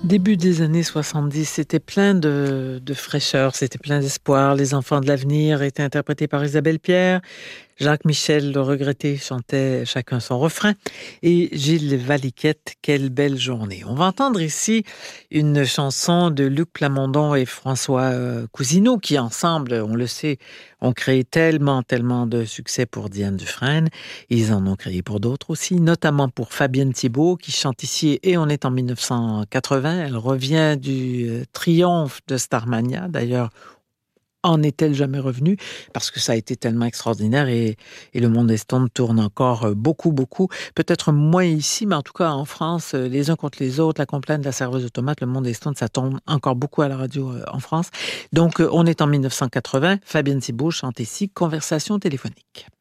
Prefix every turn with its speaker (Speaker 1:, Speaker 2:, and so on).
Speaker 1: Début des années 70, c'était plein de fraîcheur, c'était plein d'espoir. Les enfants de l'avenir étaient interprétés par Isabelle Pierre. Jacques Michel, le regretté, chantait chacun son refrain. Et Gilles Valiquette, quelle belle journée. On va entendre ici une chanson de Luc Plamondon et François Cousineau, qui ensemble, on le sait, ont créé tellement de succès pour Diane Dufresne. Ils en ont créé pour d'autres aussi, notamment pour Fabienne Thibault, qui chante ici, et on est en 1980. Elle revient du triomphe de Starmania, d'ailleurs. En est-elle jamais revenue? Parce que ça a été tellement extraordinaire et le monde des Stones tourne encore beaucoup. Peut-être moins ici, mais en tout cas en France, les uns contre les autres, la complainte de la serveuse automate, le monde des Stones, ça tourne encore beaucoup à la radio en France. Donc, on est en 1980. Fabienne Thibault chante ici Conversation téléphonique.